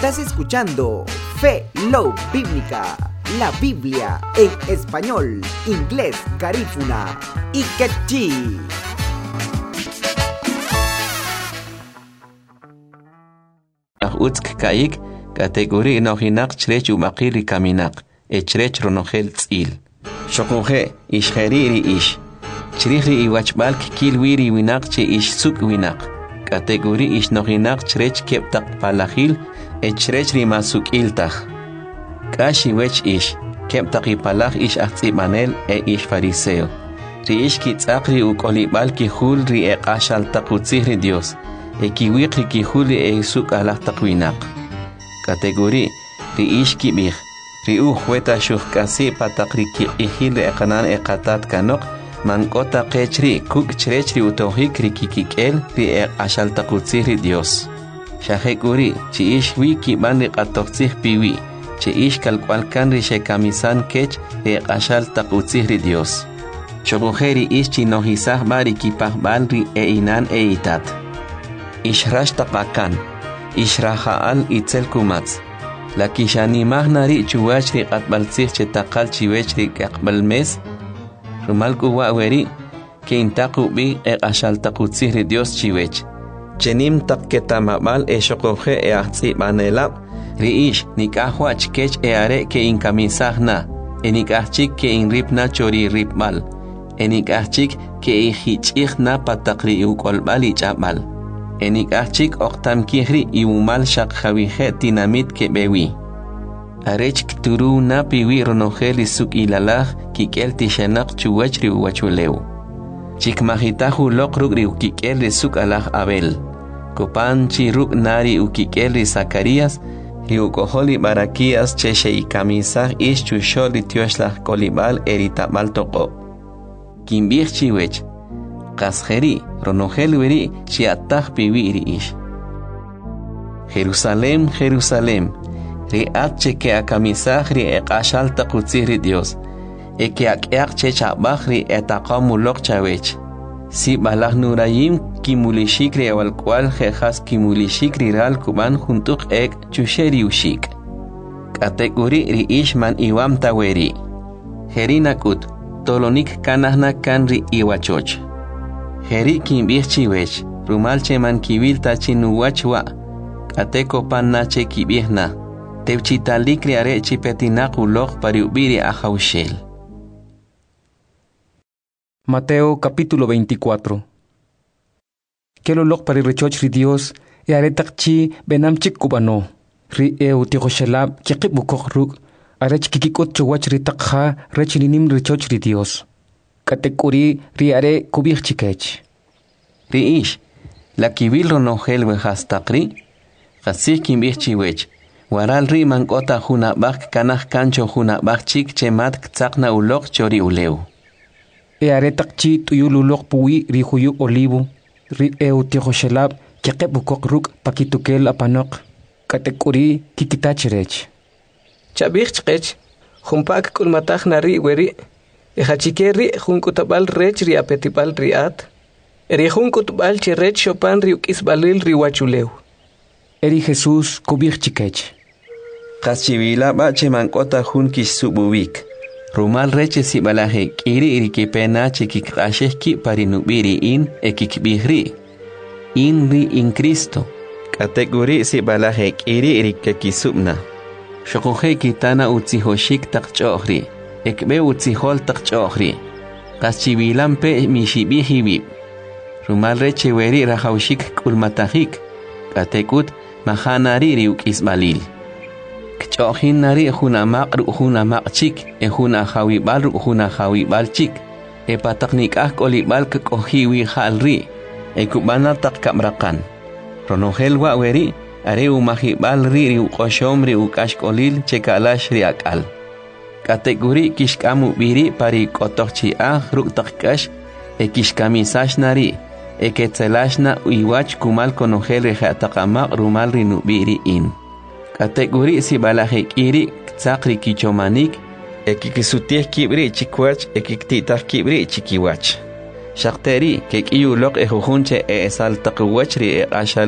Estás escuchando Fe Love Bíblica, la Biblia en español, inglés, garífuna y quechí. Utsk kaik categoría nohinak chrech umakiri kaminak echrech ronogel tzil. Shokoje ishheriri ish. Chrihri iwachbalk kilwiri winak che ish suk winak. Categoría ish nohinak chrech keptak palahil echrech rimasuk iltach. Kashi wech ish keptak ipalach ish achzimanel ish fariseo. Ri ish kitzakri ukolibal kihul ri ashal takutzihri Dios. Ekiwikri kihuli suk alah takwinak. Categoría ri ish kibich. Ri jueta shuhkasi patakri kihil ekanan ekatat kanok. Mankota qechri kuk chrechri utohik ri kikikel ri ashal takutzihri Dios. Shahekuri chi ish wiki ban ri qatoqtzih piwi. Chi ish kalkwalkan ri shekamisan kech ri ashal takutzihri Dios. Shogojeri ish chi nohisah bari kipah bal ri inan itat. Ishrash tapakan. Ishrahaal itzel kumatz. La kishani mahnari chuwach ri qatbaltzih chetakal chiwech ri kakbal mes. Rumal kuwa weri que intaku bi ashal takutzihri Dios chiwech. Chenim takketamabal shokoje ahtzi manela riish nikahwach kech are ke inkamisahna enikahchik ke inripna chori ripmal enikahchik ke ihichihna patakri ukolbali chabal enikahchik oktam kihri iumal shakhavije tinamit ke bewi arech kturu na piwi ronogeli suk ilalah kikel tishanak chuwachri wachuleu chikmahitahu lokrugri ukikel suk alah abel Kopanchi ruk nari ukikeli Zacarías, riukoholi barakias cheche y camisah ish chusholi tioshlah kolibal eritabal toko. Kimbich chiwech, kasjeri, ronogel weri chiatah piwiri ish. Jerusalem, Jerusalem, riat cheke a camisah ri ekashal takutzihri Dios, eke ak chechabah ri etakamulok chawech. Si balah nurayim kimulishikri awal cual jejas kimulishikri ral kuban juntuk ek chusheri ushik. Kategori ri ishman iwam taweri. Herinakut tolonik kanahna kanri iwachoch. Heri kimbich chiwech rumal cheman kibil tachinuwachwa. Kateko pannache kibihna. Tevchitalikri are chipetinaku log pariubiri ahaushel. Mateo capítulo 24. Kelolok pari rechoch ri Dios e aretak chi benam chik kubano. Ri utihoshalab kikip bukok ruk arech kikikot chowach ri takha rechininim rechoch ri Dios. Katekuri ri are kubich chikech. Ri ish la kibil ronogel wehastakri kasik kimbich chiwech. Waral ri mankota hunabak kanah kancho hunabak chik chemat ktsakna ulok chori uleu. E aretak chi tuyululok puwi ri huyu olivo, ri utihoshalab kikip bukok ruk pakitukel apanok, katekuri kikitachirech. Chabich chkech, humpak kulmatach nari weri, e hachikeri hunkutabal rech ri apetipal riat, eri hunkutubal chirech chopan ri ukisbalil ri wachuleu. Eri Jesús kubich chikech. Kachivila bache mankota hun kisububik. Rumal reche si balaje kiri irikipena chikikasheki parinubiri in ekikbihri. Inri in Cristo. Kategori si balaje kiri irikekisubna. Shokoje kitana utzihoshik takchohri. Ekbe utzihol takchohri. Kachivilampe mishibihibib. Rumal reche weri rahaushik kulmatahik. Katekut mahanari riuk isbalil. Kchohin nari hunamak hunamak chik hunahawibal hunahawibal chik pataknik kolibal kohiwi halri kubana tak kamrakan ronogel wa weri are umahibal ri ukoshomri ukashkolil chekalash riakal kategori kishkamu biri pari kotochi ruk takkash kishkamisash nari eketzelashna iwach kumal konogel rehatakamak rumal rinubiri in Kategori si balaje kiri tsakri kichomanik ekikisutih kibri chikwach ekiktitah kibri chikiwach. Shakteri kek iulok ejujunche esal takwachri ashal